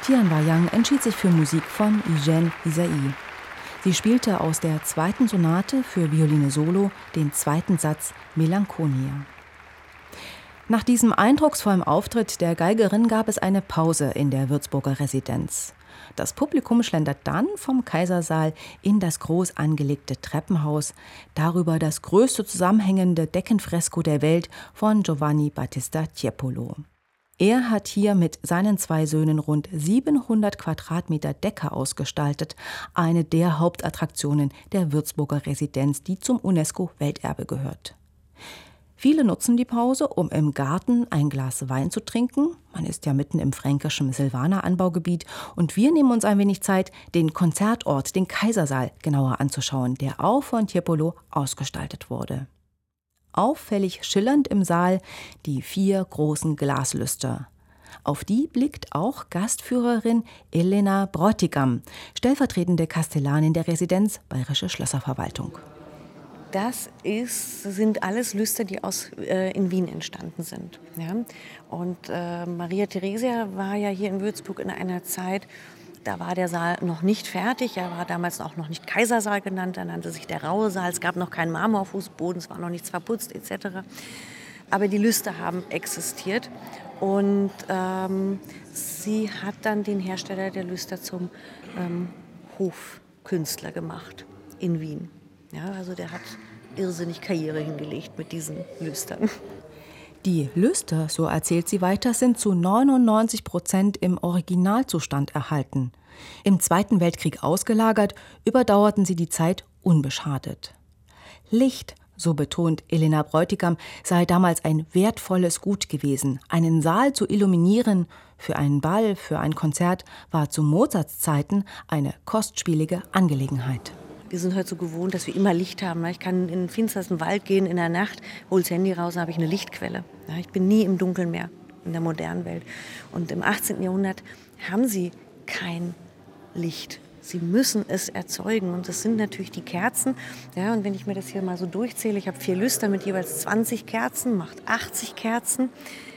Tian Wayang entschied sich für Musik von Eugène Ysaÿe. Sie spielte aus der 2. Sonate für Violine Solo den 2. Satz Melancholia. Nach diesem eindrucksvollen Auftritt der Geigerin gab es eine Pause in der Würzburger Residenz. Das Publikum schlendert dann vom Kaisersaal in das groß angelegte Treppenhaus, darüber das größte zusammenhängende Deckenfresko der Welt von Giovanni Battista Tiepolo. Er hat hier mit seinen 2 Söhnen rund 700 Quadratmeter Decke ausgestaltet, eine der Hauptattraktionen der Würzburger Residenz, die zum UNESCO-Welterbe gehört. Viele nutzen die Pause, um im Garten ein Glas Wein zu trinken. Man ist ja mitten im fränkischen Silvaner-Anbaugebiet. Und wir nehmen uns ein wenig Zeit, den Konzertort, den Kaisersaal, genauer anzuschauen, der auch von Tiepolo ausgestaltet wurde. Auffällig schillernd im Saal die 4 großen Glaslüster. Auf die blickt auch Gastführerin Elena Bräutigam, stellvertretende Kastellanin der Residenz Bayerische Schlösserverwaltung. Das sind alles Lüster, die in Wien entstanden sind. Ja? Und Maria Theresia war ja hier in Würzburg in einer Zeit, da war der Saal noch nicht fertig. Er war damals auch noch nicht Kaisersaal genannt, er nannte sich der Raue Saal. Es gab noch keinen Marmorfußboden, es war noch nichts verputzt etc. Aber die Lüster haben existiert. Und sie hat dann den Hersteller der Lüster zum Hofkünstler gemacht in Wien. Ja, also der hat irrsinnig Karriere hingelegt mit diesen Lüstern. Die Lüster, so erzählt sie weiter, sind zu 99% im Originalzustand erhalten. Im Zweiten Weltkrieg ausgelagert, überdauerten sie die Zeit unbeschadet. Licht, so betont Elena Bräutigam, sei damals ein wertvolles Gut gewesen. Einen Saal zu illuminieren für einen Ball, für ein Konzert, war zu Mozarts Zeiten eine kostspielige Angelegenheit. Wir sind heute so gewohnt, dass wir immer Licht haben. Ich kann in den finstersten Wald gehen in der Nacht, hole das Handy raus, dann habe ich eine Lichtquelle. Ich bin nie im Dunkeln mehr in der modernen Welt. Und im 18. Jahrhundert haben sie kein Licht. Sie müssen es erzeugen. Und das sind natürlich die Kerzen. Ja, und wenn ich mir das hier mal so durchzähle, ich habe 4 Lüster mit jeweils 20 Kerzen, macht 80 Kerzen.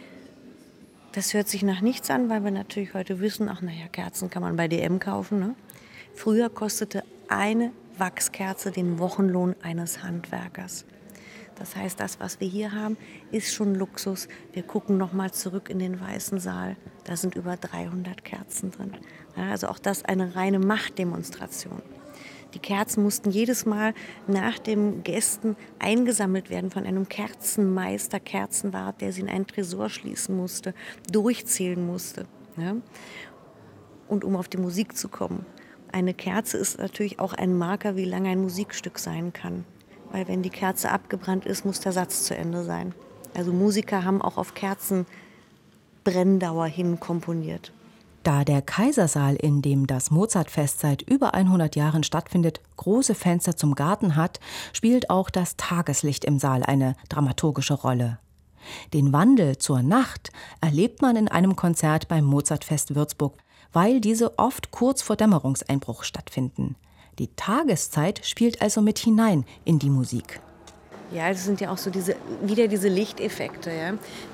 Das hört sich nach nichts an, weil wir natürlich heute wissen, Kerzen kann man bei DM kaufen. Ne? Früher kostete eine Wachskerze den Wochenlohn eines Handwerkers. Das heißt, das, was wir hier haben, ist schon Luxus. Wir gucken noch mal zurück in den Weißen Saal. Da sind über 300 Kerzen drin. Ja, also auch das eine reine Machtdemonstration. Die Kerzen mussten jedes Mal nach den Gästen eingesammelt werden von einem Kerzenmeister, Kerzenwart, der sie in einen Tresor schließen musste, durchzählen musste. Ja? Und um auf die Musik zu kommen. Eine Kerze ist natürlich auch ein Marker, wie lange ein Musikstück sein kann. Weil wenn die Kerze abgebrannt ist, muss der Satz zu Ende sein. Also Musiker haben auch auf Kerzenbrenndauer hin komponiert. Da der Kaisersaal, in dem das Mozartfest seit über 100 Jahren stattfindet, große Fenster zum Garten hat, spielt auch das Tageslicht im Saal eine dramaturgische Rolle. Den Wandel zur Nacht erlebt man in einem Konzert beim Mozartfest Würzburg, weil diese oft kurz vor Dämmerungseinbruch stattfinden. Die Tageszeit spielt also mit hinein in die Musik. Ja, es sind ja auch so diese Lichteffekte. Ja?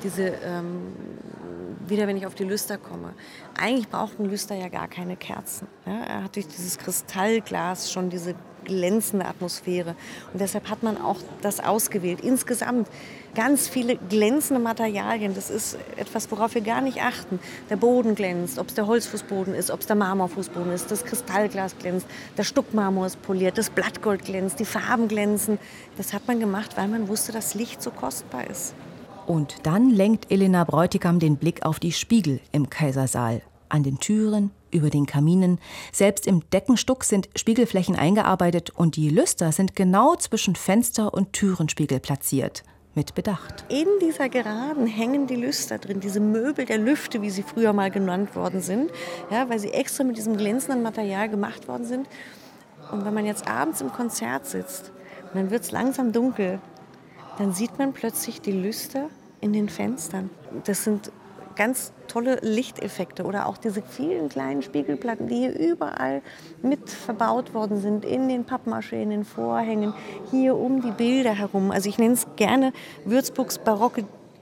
Wieder wenn ich auf die Lüster komme. Eigentlich braucht ein Lüster ja gar keine Kerzen. Ja? Er hat durch dieses Kristallglas schon diese glänzende Atmosphäre. Und deshalb hat man auch das ausgewählt. Insgesamt ganz viele glänzende Materialien. Das ist etwas, worauf wir gar nicht achten. Der Boden glänzt, ob es der Holzfußboden ist, ob es der Marmorfußboden ist, das Kristallglas glänzt, der Stuckmarmor ist poliert, das Blattgold glänzt, die Farben glänzen. Das hat man gemacht, weil man wusste, dass Licht so kostbar ist. Und dann lenkt Elena Bräutigam den Blick auf die Spiegel im Kaisersaal. An den Türen, über den Kaminen. Selbst im Deckenstuck sind Spiegelflächen eingearbeitet und die Lüster sind genau zwischen Fenster- und Türenspiegel platziert. Mit Bedacht. In dieser Geraden hängen die Lüster drin, diese Möbel der Lüfte, wie sie früher mal genannt worden sind, ja, weil sie extra mit diesem glänzenden Material gemacht worden sind. Und wenn man jetzt abends im Konzert sitzt und dann wird es langsam dunkel, dann sieht man plötzlich die Lüster in den Fenstern. Das sind ganz tolle Lichteffekte oder auch diese vielen kleinen Spiegelplatten, die hier überall mit verbaut worden sind, in den Pappmaché, in den Vorhängen, hier um die Bilder herum. Also ich nenne es gerne Würzburgs barocke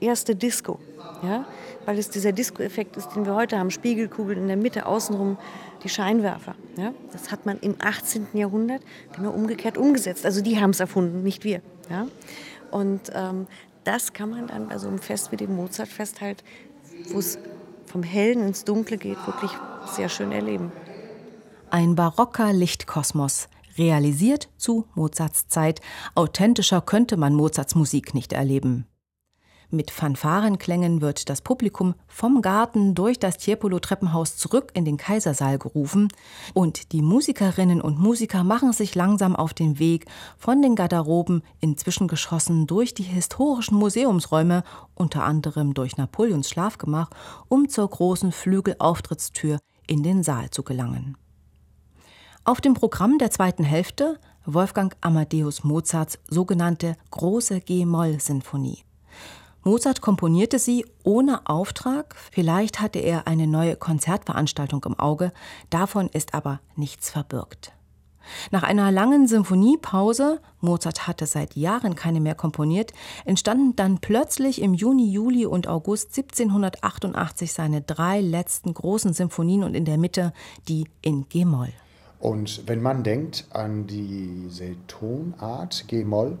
erste Disco. Ja? Weil es dieser Disco-Effekt ist, den wir heute haben. Spiegelkugeln in der Mitte, außenrum die Scheinwerfer. Ja? Das hat man im 18. Jahrhundert genau umgekehrt umgesetzt. Also die haben es erfunden, nicht wir. Ja? Und das kann man dann bei so einem Fest wie dem Mozartfest halt, wo es vom Hellen ins Dunkle geht, wirklich sehr schön erleben. Ein barocker Lichtkosmos, realisiert zu Mozarts Zeit. Authentischer könnte man Mozarts Musik nicht erleben. Mit Fanfarenklängen wird das Publikum vom Garten durch das Tiepolo-Treppenhaus zurück in den Kaisersaal gerufen und die Musikerinnen und Musiker machen sich langsam auf den Weg von den Garderoben in Zwischengeschossen durch die historischen Museumsräume, unter anderem durch Napoleons Schlafgemach, um zur großen Flügelauftritttür in den Saal zu gelangen. Auf dem Programm der zweiten Hälfte Wolfgang Amadeus Mozarts sogenannte Große G-Moll-Sinfonie. Mozart komponierte sie ohne Auftrag, vielleicht hatte er eine neue Konzertveranstaltung im Auge, davon ist aber nichts verbürgt. Nach einer langen Sinfoniepause, Mozart hatte seit Jahren keine mehr komponiert, entstanden dann plötzlich im Juni, Juli und August 1788 seine 3 letzten großen Sinfonien und in der Mitte die in G-Moll. Und wenn man denkt an diese Tonart G-Moll,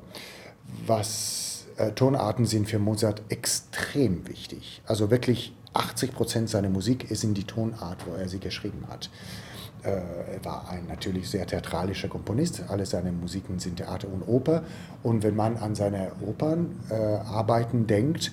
Tonarten sind für Mozart extrem wichtig. Also wirklich 80% seiner Musik ist in die Tonart, wo er sie geschrieben hat. Er war ein natürlich sehr theatralischer Komponist. Alle seine Musiken sind Theater und Oper. Und wenn man an seine Opernarbeiten denkt,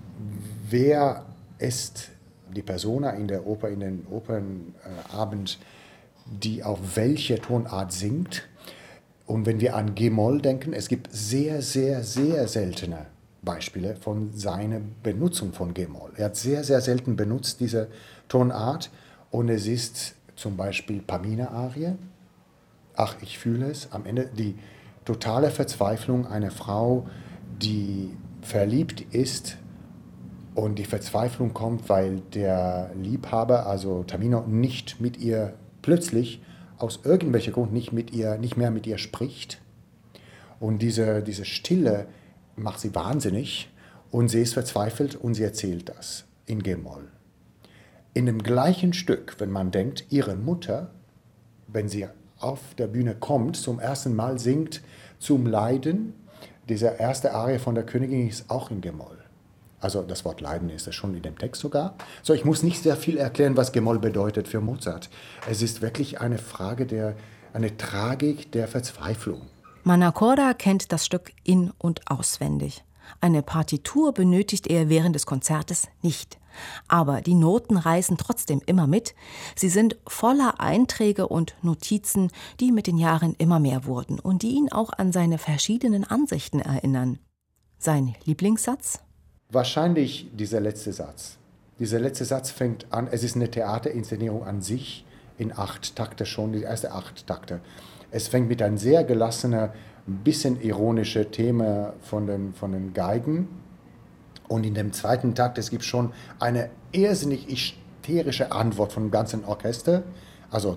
wer ist die Persona in der Oper, in den Opernabend, die auf welche Tonart singt? Und wenn wir an G-Moll denken, es gibt sehr, sehr, sehr seltene Beispiele von seiner Benutzung von G-Moll. Er hat sehr, sehr selten benutzt diese Tonart und es ist zum Beispiel Pamina-Arie. Ach, ich fühle es. Am Ende die totale Verzweiflung einer Frau, die verliebt ist und die Verzweiflung kommt, weil der Liebhaber, also Tamino, nicht mit ihr plötzlich aus irgendwelchen Grund nicht mehr mit ihr spricht. Und diese Stille macht sie wahnsinnig und sie ist verzweifelt und sie erzählt das in G-Moll. In dem gleichen Stück, wenn man denkt, ihre Mutter, wenn sie auf der Bühne kommt, zum ersten Mal singt zum Leiden, diese erste Arie von der Königin ist auch in G-Moll. Also das Wort Leiden ist es schon in dem Text sogar. So, ich muss nicht sehr viel erklären, was G-Moll bedeutet für Mozart. Es ist wirklich eine Frage eine Tragik der Verzweiflung. Manaccorda kennt das Stück in- und auswendig. Eine Partitur benötigt er während des Konzertes nicht. Aber die Noten reißen trotzdem immer mit. Sie sind voller Einträge und Notizen, die mit den Jahren immer mehr wurden und die ihn auch an seine verschiedenen Ansichten erinnern. Sein Lieblingssatz? Wahrscheinlich dieser letzte Satz. Dieser letzte Satz fängt an, es ist eine Theaterinszenierung an sich, in 8 Takte schon, die erste 8 Takte. Es fängt mit einem sehr gelassenen, bisschen ironischen Thema von den Geigen. Und in dem zweiten Takt, es gibt schon eine irrsinnig hysterische Antwort vom ganzen Orchester. Also,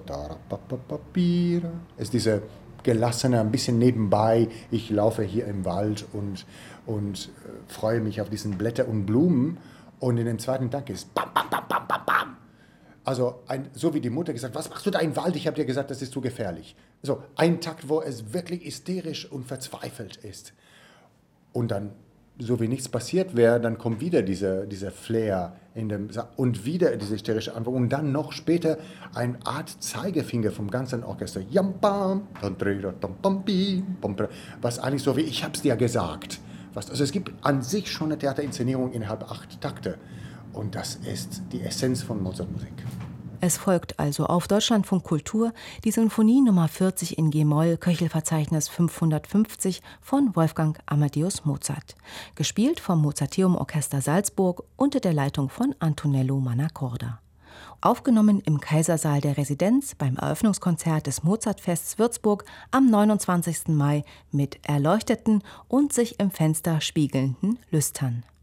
ist diese gelassene, ein bisschen nebenbei, ich laufe hier im Wald und freue mich auf diesen Blätter und Blumen. Und in dem zweiten Takt ist bam, bam, bam, bam, bam, bam. Also so wie die Mutter gesagt, was machst du da im Wald? Ich habe dir gesagt, das ist zu gefährlich. So ein Takt, wo es wirklich hysterisch und verzweifelt ist. Und dann, so wie nichts passiert wäre, dann kommt wieder dieser Flair und wieder diese hysterische Antwort. Und dann noch später eine Art Zeigefinger vom ganzen Orchester. Was eigentlich so wie, ich hab's dir gesagt. Also es gibt an sich schon eine Theaterinszenierung innerhalb 8 Takte. Und das ist die Essenz von Mozartmusik. Es folgt also auf Deutschlandfunk Kultur die Sinfonie Nummer 40 in G-Moll, Köchelverzeichnis 550 von Wolfgang Amadeus Mozart. Gespielt vom Mozarteum Orchester Salzburg unter der Leitung von Antonello Manaccorda. Aufgenommen im Kaisersaal der Residenz beim Eröffnungskonzert des Mozartfests Würzburg am 29. Mai mit erleuchteten und sich im Fenster spiegelnden Lüstern.